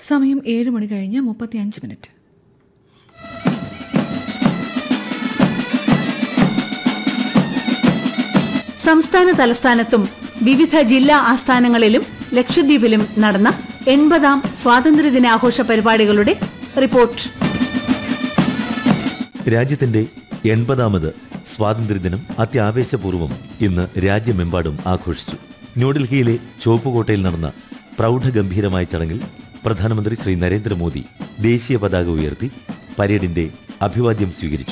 സമയം 7 മണി കഴിഞ്ഞ് 35 മിനിറ്റ്. സംസ്ഥാന തലസ്ഥാനത്തും വിവിധ ജില്ലാ ആസ്ഥാനങ്ങളിലും ലക്ഷദ്വീപിലും നടന്ന 80ാം സ്വാതന്ത്ര്യദിനാഘോഷ പരിപാടികളുടെ റിപ്പോർട്ട്. രാജ്യത്തിന്റെ 80ാമത് സ്വാതന്ത്ര്യദിനം അത്യാവേശപൂർവ്വം ഇന്ന് രാജ്യമെമ്പാടും ആഘോഷിച്ചു. ന്യൂഡൽഹിയിലെ ചുവപ്പുകോട്ടയിൽ നടന്ന പ്രൗഢഗംഭീരമായ ചടങ്ങിൽ പ്രധാനമന്ത്രി ശ്രീ നരേന്ദ്രമോദി ദേശീയ പതാക ഉയർത്തി പരേഡിന്റെ അഭിവാദ്യം സ്വീകരിച്ചു.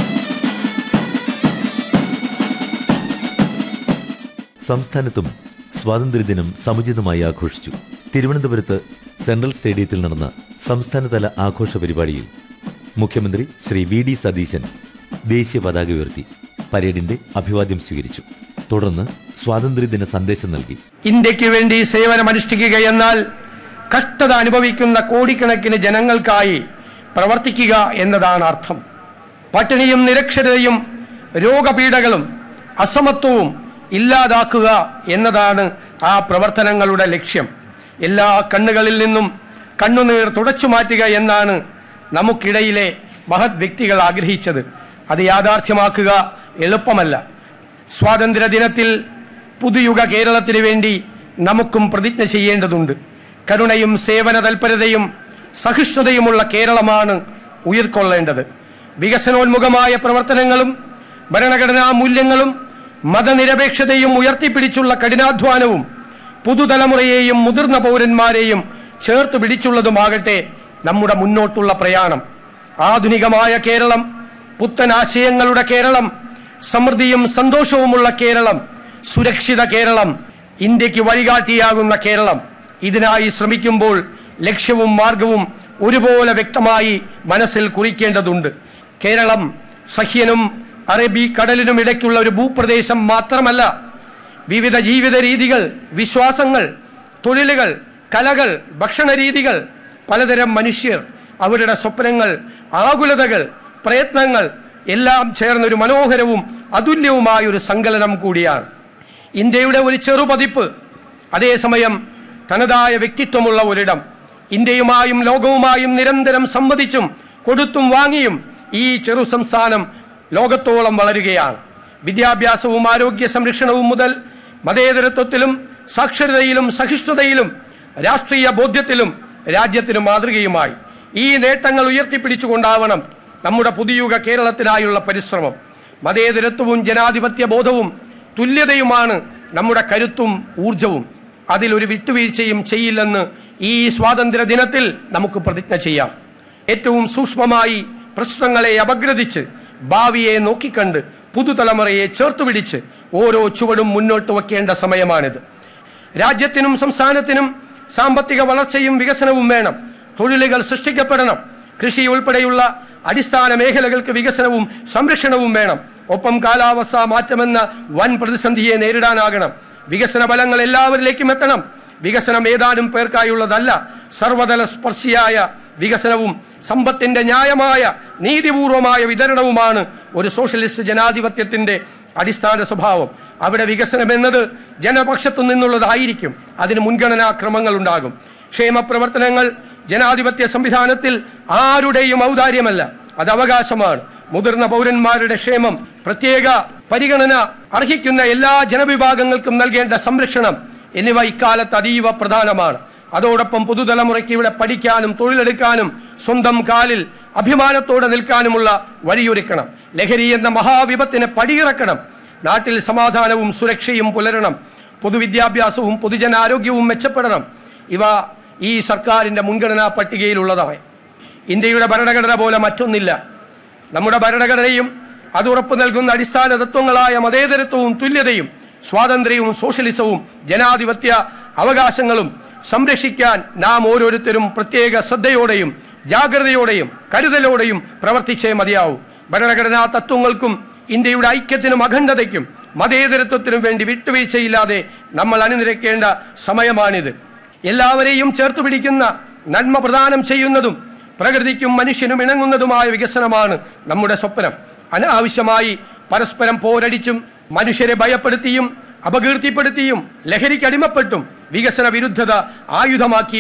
സംസ്ഥാനത്തും സ്വാതന്ത്ര്യദിനം സമുചിതമായി ആഘോഷിച്ചു. തിരുവനന്തപുരത്ത് സെൻട്രൽ സ്റ്റേഡിയത്തിൽ നടന്ന സംസ്ഥാനതല ആഘോഷ പരിപാടിയിൽ മുഖ്യമന്ത്രി ശ്രീ വി.ഡി. സതീശൻ ദേശീയ പതാക ഉയർത്തി പരേഡിന്റെ അഭിവാദ്യം സ്വീകരിച്ചു. തുടർന്ന് സ്വാതന്ത്ര്യദിന സന്ദേശം നൽകി. ഇന്ത്യക്ക് വേണ്ടി സേവനമനുഷ്ഠിക്കുക എന്നാൽ കഷ്ടത അനുഭവിക്കുന്ന കോടിക്കണക്കിന് ജനങ്ങൾക്കായി പ്രവർത്തിക്കുക എന്നതാണ് അർത്ഥം. പട്ടിണിയും നിരക്ഷരതയും രോഗപീഠകളും അസമത്വവും ഇല്ലാതാക്കുക എന്നതാണ് ആ പ്രവർത്തനങ്ങളുടെ ലക്ഷ്യം. എല്ലാ കണ്ണുകളിൽ നിന്നും കണ്ണുനീർ തുടച്ചു മാറ്റുക എന്നാണ് നമുക്കിടയിലെ മഹത് വ്യക്തികൾ ആഗ്രഹിച്ചത്. അത് യാഥാർത്ഥ്യമാക്കുക എളുപ്പമല്ല. സ്വാതന്ത്ര്യ ദിനത്തിൽ പുതുയുഗ കേരളത്തിന് വേണ്ടി നമുക്കും പ്രതിജ്ഞ ചെയ്യേണ്ടതുണ്ട്. കരുണയും സേവന തൽപരതയും സഹിഷ്ണുതയുമുള്ള കേരളമാണ് ഉയർക്കൊള്ളേണ്ടത്. വികസനോന്മുഖമായ പ്രവർത്തനങ്ങളും ഭരണഘടനാ മൂല്യങ്ങളും മതനിരപേക്ഷതയും ഉയർത്തിപ്പിടിച്ചുള്ള കഠിനാധ്വാനവും പുതുതലമുറയെയും മുതിർന്ന പൗരന്മാരെയും ചേർത്ത് പിടിച്ചുള്ളതുമാകട്ടെ നമ്മുടെ മുന്നോട്ടുള്ള പ്രയാണം. ആധുനികമായ കേരളം, പുത്തൻ ആശയങ്ങളുടെ കേരളം, സമൃദ്ധിയും സന്തോഷവുമുള്ള കേരളം, സുരക്ഷിത കേരളം, ഇന്ത്യക്ക് വഴികാട്ടിയാകുന്ന കേരളം. ഇതിനായി ശ്രമിക്കുമ്പോൾ ലക്ഷ്യവും മാർഗവും ഒരുപോലെ വ്യക്തമായി മനസ്സിൽ കുറിക്കേണ്ടതുണ്ട്. കേരളം സഹ്യനും അറബിക്കടലിനും ഇടയ്ക്കുള്ള ഒരു ഭൂപ്രദേശം മാത്രമല്ല. വിവിധ ജീവിത രീതികൾ, വിശ്വാസങ്ങൾ, തൊഴിലുകൾ, കലകൾ, ഭക്ഷണ രീതികൾ, പലതരം മനുഷ്യർ, അവരുടെ സ്വപ്നങ്ങൾ, ആകുലതകൾ, പ്രയത്നങ്ങൾ എല്ലാം ചേർന്നൊരു മനോഹരവും അതുല്യവുമായ ഒരു സങ്കലനം കൂടിയാണ്. ഇന്ത്യയുടെ ഒരു ചെറുപതിപ്പ്, അതേസമയം തനതായ വ്യക്തിത്വമുള്ള ഒരിടം. ഇന്ത്യയുമായും ലോകവുമായും നിരന്തരം സംവദിച്ചും കൊടുത്തും വാങ്ങിയും ഈ ചെറു സംസ്ഥാനം ലോകത്തോളം വളരുകയാണ്. വിദ്യാഭ്യാസവും ആരോഗ്യ സംരക്ഷണവും മുതൽ മതേതരത്വത്തിലും സാക്ഷരതയിലും സഹിഷ്ണുതയിലും രാഷ്ട്രീയ ബോധ്യത്തിലും രാജ്യത്തിന് മാതൃകയുമായി. ഈ നേട്ടങ്ങൾ ഉയർത്തിപ്പിടിച്ചുകൊണ്ടാവണം നമ്മുടെ പുതുയുഗ കേരളത്തിനായുള്ള പരിശ്രമം. മതേതരത്വവും ജനാധിപത്യ ബോധവും തുല്യതയുമാണ് നമ്മുടെ കരുത്തും ഊർജവും. അതിലൊരു വിട്ടുവീഴ്ചയും ചെയ്യില്ലെന്ന് ഈ സ്വാതന്ത്ര്യ ദിനത്തിൽ നമുക്ക് പ്രതിജ്ഞ ചെയ്യാം. ഏറ്റവും സൂക്ഷ്മമായി പ്രശ്നങ്ങളെ അപഗ്രഥിച്ച് ഭാവിയെ നോക്കിക്കണ്ട് പുതുതലമുറയെ ചേർത്തുപിടിച്ച് ഓരോ ചുവടും മുന്നോട്ട് വയ്ക്കേണ്ട സമയമാണിത്. രാജ്യത്തിനും സംസ്ഥാനത്തിനും സാമ്പത്തിക വളർച്ചയും വികസനവും വേണം. തൊഴിലുകൾ സൃഷ്ടിക്കപ്പെടണം. കൃഷി ഉൾപ്പെടെയുള്ള അടിസ്ഥാന മേഖലകൾക്ക് വികസനവും സംരക്ഷണവും വേണം. ഒപ്പം കാലാവസ്ഥാ മാറ്റമെന്ന വൻ പ്രതിസന്ധിയെ നേരിടാനാകണം. വികസന ഫലങ്ങൾ എല്ലാവരിലേക്കും എത്തണം. വികസനം ഏതാനും പേർക്കായുള്ളതല്ല, സർവതല സ്പർശിയായ വികസനവും സമ്പത്തിന്റെ ന്യായമായ നീതിപൂർവമായ വിതരണവുമാണ് ഒരു സോഷ്യലിസ്റ്റ് ജനാധിപത്യത്തിന്റെ അടിസ്ഥാന സ്വഭാവം. അവിടെ വികസനം എന്നത് ജനപക്ഷത്തു നിന്നുള്ളതായിരിക്കും. അതിന് മുൻഗണനാക്രമങ്ങൾ ഉണ്ടാകും. ക്ഷേമ പ്രവർത്തനങ്ങൾ ജനാധിപത്യ സംവിധാനത്തിൽ ആരുടെയും ഔദാര്യമല്ല, അത് അവകാശമാണ്. മുതിർന്ന പൗരന്മാരുടെ ക്ഷേമം, പ്രത്യേക പരിഗണന അർഹിക്കുന്ന എല്ലാ ജനവിഭാഗങ്ങൾക്കും നൽകേണ്ട സംരക്ഷണം എന്നിവ ഇക്കാലത്ത് അതീവ പ്രധാനമാണ്. അതോടൊപ്പം പുതുതലമുറയ്ക്ക് ഇവിടെ പഠിക്കാനും തൊഴിലെടുക്കാനും സ്വന്തം കാലിൽ അഭിമാനത്തോടെ നിൽക്കാനുമുള്ള വഴിയൊരുക്കണം. ലഹരി എന്ന മഹാവിപത്തിനെ പടിയിറക്കണം. നാട്ടിൽ സമാധാനവും സുരക്ഷയും പുലരണം. പൊതുവിദ്യാഭ്യാസവും പൊതുജനാരോഗ്യവും മെച്ചപ്പെടണം. ഇവ ഈ സർക്കാരിന്റെ മുൻഗണനാ പട്ടികയിലുള്ളതാണ്. ഇന്ത്യയുടെ ഭരണഘടന പോലെ മറ്റൊന്നില്ല. നമ്മുടെ ഭരണഘടനയും അത് ഉറപ്പു നൽകുന്ന അടിസ്ഥാന തത്വങ്ങളായ മതേതരത്വവും തുല്യതയും സ്വാതന്ത്ര്യവും സോഷ്യലിസവും ജനാധിപത്യ അവകാശങ്ങളും സംരക്ഷിക്കാൻ നാം ഓരോരുത്തരും പ്രത്യേക ശ്രദ്ധയോടെയും ജാഗ്രതയോടെയും കരുതലോടെയും പ്രവർത്തിച്ചേ മതിയാവൂ. ഭരണഘടനാ തത്വങ്ങൾക്കും ഇന്ത്യയുടെ ഐക്യത്തിനും അഖണ്ഡതയ്ക്കും മതേതരത്വത്തിനും വേണ്ടി വിട്ടുവീഴ്ചയില്ലാതെ നമ്മൾ അണിനിരക്കേണ്ട സമയമാണിത്. എല്ലാവരെയും ചേർത്ത് പിടിക്കുന്ന, നന്മ പ്രദാനം ചെയ്യുന്നതും പ്രകൃതിക്കും മനുഷ്യനും ഇണങ്ങുന്നതുമായ വികസനമാണ് നമ്മുടെ സ്വപ്നം. അനാവശ്യമായി പരസ്പരം പോരടിച്ചും മനുഷ്യരെ ഭയപ്പെടുത്തിയും അപകീർത്തിപ്പെടുത്തിയും ലഹരിക്കടിമപ്പെട്ടും വികസന വിരുദ്ധത ആയുധമാക്കിയും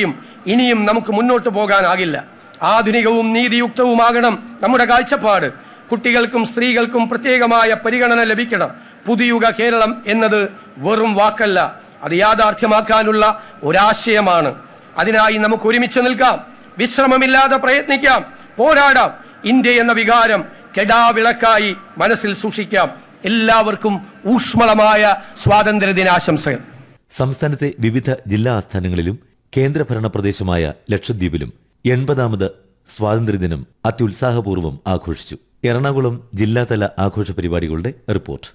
ഇനിയും നമുക്ക് മുന്നോട്ട് പോകാനാകില്ല. ആധുനികവും നീതിയുക്തവുമാകണം നമ്മുടെ കാഴ്ചപ്പാട്. കുട്ടികൾക്കും സ്ത്രീകൾക്കും പ്രത്യേകമായ പരിഗണന ലഭിക്കണം. പുതുയുഗ കേരളം എന്നത് വെറും വാക്കല്ല, അത് യാഥാർത്ഥ്യമാക്കാനുള്ള ഒരാശയമാണ്. അതിനായി നമുക്ക് ഒരുമിച്ച് നിൽക്കാം, വിശ്രമമില്ലാതെ പ്രയത്നിക്കാം, പോരാടാം. ഇന്ത്യ എന്ന വികാരം കെടാവിളക്കായി മനസ്സിൽ സൂക്ഷിക്കാം. എല്ലാവർക്കും ഊഷ്മളമായ സ്വാതന്ത്ര്യദിനാശംസകൾ. സംസ്ഥാനത്തെ വിവിധ ജില്ലാ ആസ്ഥാനങ്ങളിലും കേന്ദ്രഭരണ പ്രദേശമായ ലക്ഷദ്വീപിലും 80ാമത് സ്വാതന്ത്ര്യദിനം അത്യുത്സാഹപൂർവ്വം ആഘോഷിച്ചു. എറണാകുളം ജില്ലാതല ആഘോഷ പരിപാടികളുടെ റിപ്പോർട്ട്.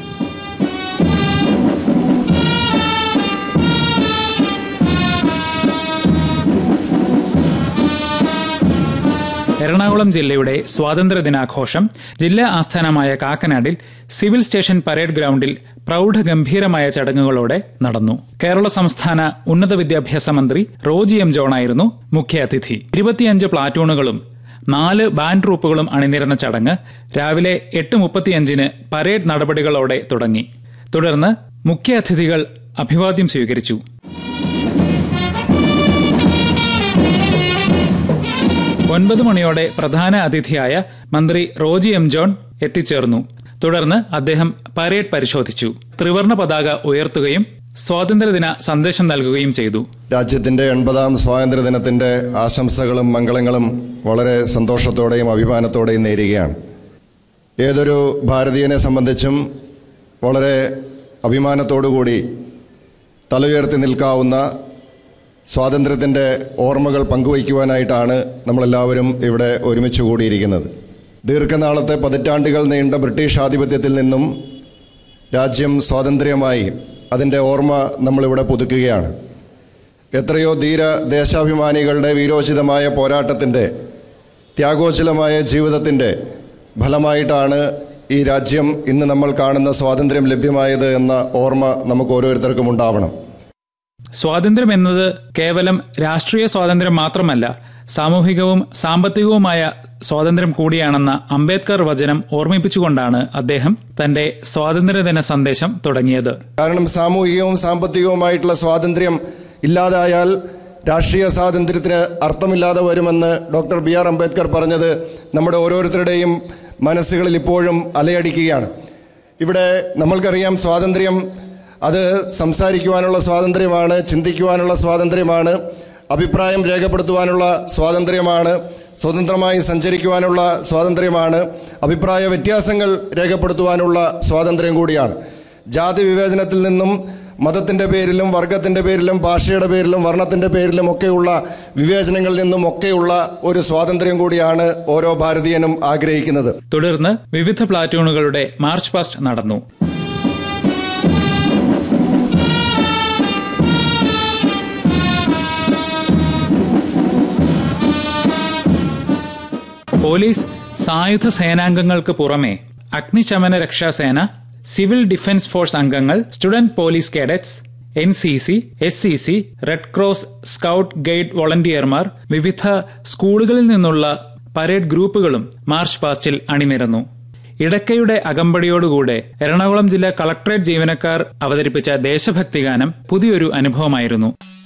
എറണാകുളം ജില്ലയുടെ സ്വാതന്ത്ര്യദിനാഘോഷം ജില്ലാ ആസ്ഥാനമായ കാക്കനാടിൽ സിവിൽ സ്റ്റേഷൻ പരേഡ് ഗ്രൗണ്ടിൽ പ്രൗഢഗംഭീരമായ ചടങ്ങുകളോടെ നടന്നു. കേരള സംസ്ഥാന ഉന്നത വിദ്യാഭ്യാസ മന്ത്രി റോജി എം ജോണായിരുന്നു മുഖ്യാതിഥി. 25 പ്ലാറ്റൂണുകളും 4 ബാൻഡ് ട്രൂപ്പുകളും അണിനിരന്ന ചടങ്ങ് രാവിലെ 8:35 പരേഡ് നടപടികളോടെ തുടങ്ങി. തുടർന്ന് മുഖ്യാതിഥികൾ അഭിവാദ്യം സ്വീകരിച്ചു. 9 മണിയോടെ പ്രധാന അതിഥിയായ മന്ത്രി റോജി എം ജോൺ എത്തിച്ചേർന്നു. തുടർന്ന് അദ്ദേഹം പരേഡ് പരിശോധിച്ചു. ത്രിവർണ പതാക ഉയർത്തുകയും സ്വാതന്ത്ര്യദിന സന്ദേശം നൽകുകയും ചെയ്തു. രാജ്യത്തിന്റെ 80ാം സ്വാതന്ത്ര്യദിനത്തിന്റെ ആശംസകളും മംഗളങ്ങളും വളരെ സന്തോഷത്തോടെയും അഭിമാനത്തോടെയും നേരുകയാണ്. ഏതൊരു ഭാരതീയനെ സംബന്ധിച്ചും വളരെ അഭിമാനത്തോടുകൂടി തല ഉയർത്തി നിൽക്കാവുന്ന സ്വാതന്ത്ര്യത്തിൻ്റെ ഓർമ്മകൾ പങ്കുവയ്ക്കുവാനായിട്ടാണ് നമ്മളെല്ലാവരും ഇവിടെ ഒരുമിച്ച് കൂടിയിരിക്കുന്നത്. ദീർഘനാളത്തെ പതിറ്റാണ്ടുകൾ നീണ്ട ബ്രിട്ടീഷ് ആധിപത്യത്തിൽ നിന്നും രാജ്യം സ്വാതന്ത്ര്യമായി അതിൻ്റെ ഓർമ്മ നമ്മളിവിടെ പുതുക്കുകയാണ്. എത്രയോ ധീര ദേശാഭിമാനികളുടെ വീരോചിതമായ പോരാട്ടത്തിൻ്റെ ത്യാഗോജ്വലമായ ജീവിതത്തിൻ്റെ ഫലമായിട്ടാണ് ഈ രാജ്യം ഇന്ന് നമ്മൾ കാണുന്ന സ്വാതന്ത്ര്യം ലഭ്യമായത് എന്ന ഓർമ്മ നമുക്ക് ഓരോരുത്തർക്കും ഉണ്ടാവണം. സ്വാതന്ത്ര്യം എന്നത് കേവലം രാഷ്ട്രീയ സ്വാതന്ത്ര്യം മാത്രമല്ല, സാമൂഹികവും സാമ്പത്തികവുമായ സ്വാതന്ത്ര്യം കൂടിയാണെന്ന അംബേദ്കർ വചനം ഓർമ്മിപ്പിച്ചുകൊണ്ടാണ് അദ്ദേഹം തന്റെ സ്വാതന്ത്ര്യദിന സന്ദേശം തുടങ്ങിയത്. കാരണം സാമൂഹികവും സാമ്പത്തികവുമായിട്ടുള്ള സ്വാതന്ത്ര്യം ഇല്ലാതായാൽ രാഷ്ട്രീയ സ്വാതന്ത്ര്യത്തിന് അർത്ഥമില്ലാതെ വരുമെന്ന് ഡോക്ടർ BR അംബേദ്കർ പറഞ്ഞത് നമ്മുടെ ഓരോരുത്തരുടെയും മനസ്സുകളിൽ ഇപ്പോഴും അലയടിക്കുകയാണ്. ഇവിടെ നമ്മൾക്കറിയാം, സ്വാതന്ത്ര്യം അത് സംസാരിക്കുവാനുള്ള സ്വാതന്ത്ര്യമാണ്, ചിന്തിക്കുവാനുള്ള സ്വാതന്ത്ര്യമാണ്, അഭിപ്രായം രേഖപ്പെടുത്തുവാനുള്ള സ്വാതന്ത്ര്യമാണ്, സ്വതന്ത്രമായി സഞ്ചരിക്കുവാനുള്ള സ്വാതന്ത്ര്യമാണ്, അഭിപ്രായ വ്യത്യാസങ്ങൾ രേഖപ്പെടുത്തുവാനുള്ള സ്വാതന്ത്ര്യം കൂടിയാണ്. ജാതി വിവേചനത്തിൽ നിന്നും മതത്തിൻ്റെ പേരിലും വർഗത്തിൻ്റെ പേരിലും ഭാഷയുടെ പേരിലും വർണ്ണത്തിൻ്റെ പേരിലും ഒക്കെയുള്ള വിവേചനങ്ങളിൽ നിന്നും ഒക്കെയുള്ള ഒരു സ്വാതന്ത്ര്യം കൂടിയാണ് ഓരോ ഭാരതീയനും ആഗ്രഹിക്കുന്നത്. തുടർന്ന് വിവിധ പ്ലാറ്റൂണുകളുടെ മാർച്ച് പാസ്റ്റ് നടന്നു. പോലീസ് സായുധ സേനാംഗങ്ങൾക്ക് പുറമെ അഗ്നിശമന രക്ഷാസേന, സിവിൽ ഡിഫൻസ് ഫോഴ്സ് അംഗങ്ങൾ, student police cadets, NCC, SCC, red cross, scout guide വോളണ്ടിയർമാർ, വിവിധ സ്കൂളുകളിൽ നിന്നുള്ള പരേഡ് ഗ്രൂപ്പുകളും മാർച്ച് പാസ്റ്റിൽ അണിനിരന്നു. ഇടയ്ക്കയുടെ അകമ്പടിയോടുകൂടെ എറണാകുളം ജില്ലാ കളക്ടറേറ്റ് ജീവനക്കാർ അവതരിപ്പിച്ച ദേശഭക്തി ഗാനം പുതിയൊരു അനുഭവമായിരുന്നു.